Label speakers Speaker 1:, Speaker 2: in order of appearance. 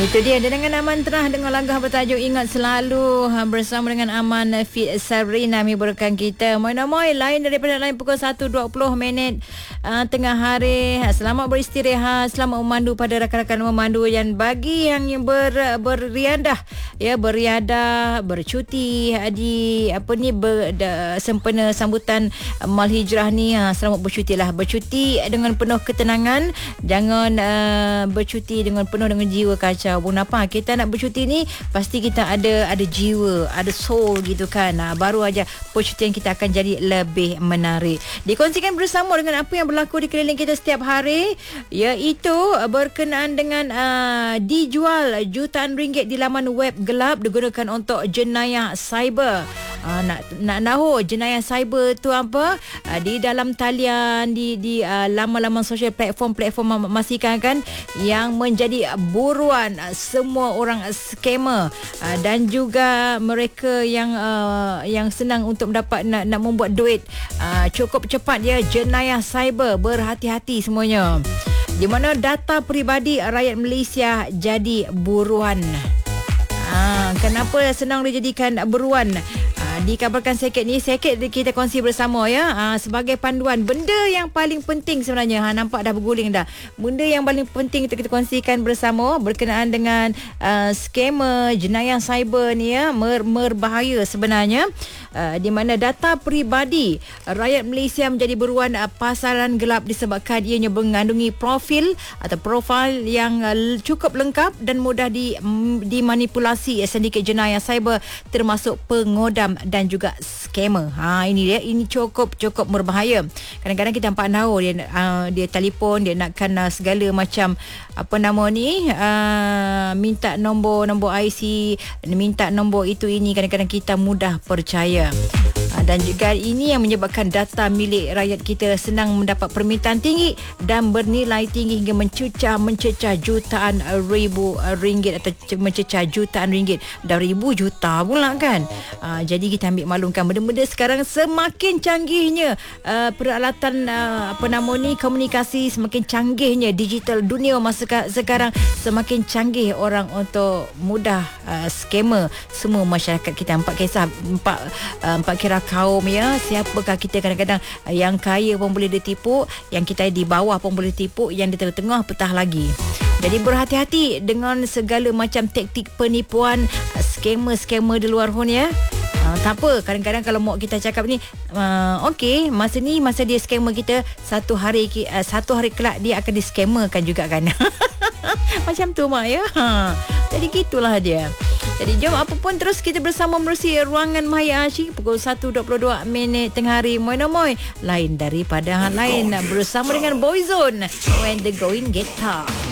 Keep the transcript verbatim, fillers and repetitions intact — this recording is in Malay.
Speaker 1: Itu dia dengan Aman Terah dengan lagu bertajuk Ingat Selalu bersama dengan Aman Fit Sabrina hiburkan kita. Moy-moy lain daripada lain pukul satu dua puluh minit uh, tengah hari. Selamat beristirahat, selamat memandu pada rakan-rakan memandu yang bagi yang ber beriadah ya beriadah bercuti di apa ni ber, da, sempena sambutan Mal Hijrah ni. Ha, selamat bercutilah, bercuti dengan penuh ketenangan, jangan uh, bercuti dengan penuh dengan jiwa kacau. Kenapa kita nak bercuti ni, pasti kita ada ada jiwa, ada soul gitu kan. Nah, baru aja percutian kita akan jadi lebih menarik. Dikongsikan bersama dengan apa yang berlaku di keliling kita setiap hari, iaitu berkenaan dengan uh, dijual jutaan ringgit di laman web gelap digunakan untuk jenayah cyber. Uh, nak nak tahu jenayah cyber tu apa? Uh, di dalam talian di di uh, laman-laman sosial, platform-platform memastikan kan yang menjadi buruan uh, semua orang scammer uh, dan juga mereka yang uh, yang senang untuk mendapat nak, nak membuat duit uh, cukup cepat ya. Jenayah cyber, berhati-hati semuanya. Di mana data peribadi rakyat Malaysia jadi buruan. Ah, kenapa senang dijadikan buruan? Dikabarkan seket ni, seket kita kongsi bersama ya, ha, sebagai panduan benda yang paling penting sebenarnya. Ha, nampak dah berguling dah. Benda yang paling penting untuk kita kongsikan bersama berkenaan dengan uh, scammer, jenayah cyber ni ya, mer, merbahaya sebenarnya. Uh, di mana data peribadi rakyat Malaysia menjadi buruan uh, pasaran gelap disebabkan ianya mengandungi profil atau profil yang uh, cukup lengkap dan mudah di, um, dimanipulasi sedikit jenayah cyber termasuk pengodam dan juga scammer. Ha, ini dia, ini cukup cukup berbahaya. Kadang-kadang kita nampak tahu dia uh, dia telefon, dia nakkan uh, segala macam apa nama ni, uh, minta nombor nombor I C, minta nombor itu ini, kadang-kadang kita mudah percaya. Dan juga ini yang menyebabkan data milik rakyat kita senang mendapat permintaan tinggi dan bernilai tinggi hingga mencecah mencecah jutaan ribu ringgit atau mencecah jutaan ringgit dan ribu juta pula kan. Uh, jadi kita ambil maklumkan benda-benda sekarang semakin canggihnya uh, peralatan uh, apa nama ni komunikasi, semakin canggihnya digital dunia masa sekarang, semakin canggih orang untuk mudah uh, scammer semua masyarakat kita. Empat kisah empat uh, empat kira kaum ya, siapakah kita. Kadang-kadang yang kaya pun boleh ditipu, yang kita di bawah pun boleh tipu, yang di tengah-tengah petah lagi. Jadi berhati-hati dengan segala macam taktik penipuan scammer-scammer di luar pun ya. Uh, tak apa, kadang-kadang kalau mau kita cakap ni uh, okey, masa ni masa dia scammer kita, satu hari uh, satu hari kelak dia akan di-scammerkan juga kan. Macam tu mak ya. Ha. Jadi gitulah dia. Jadi jom apa pun terus kita bersama menerusi ruangan Mahir Asyik pukul satu dua puluh dua minit tengah hari. Moy-moy lain daripada hal lain bersama dengan Boyzone When the Going Get Tough.